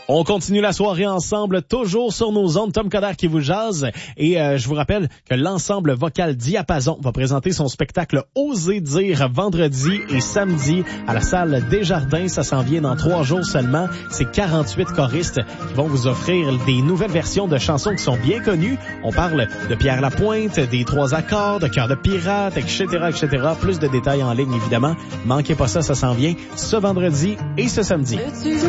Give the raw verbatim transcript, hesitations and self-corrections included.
On continue la soirée ensemble, toujours sur nos ondes. Tom Coderre qui vous jase. Et euh, je vous rappelle que l'ensemble vocal Diapason va présenter son spectacle Oser dire vendredi et samedi à la salle Desjardins. Ça s'en vient dans trois jours seulement. C'est quarante-huit choristes qui vont vous offrir des nouvelles versions de chansons qui sont bien connues. On parle de Pierre Lapointe, des Trois Accords, de Cœur de Pirate, et cetera, et cetera. Plus de détails en ligne, évidemment. Manquez pas ça, ça s'en vient ce vendredi et ce samedi.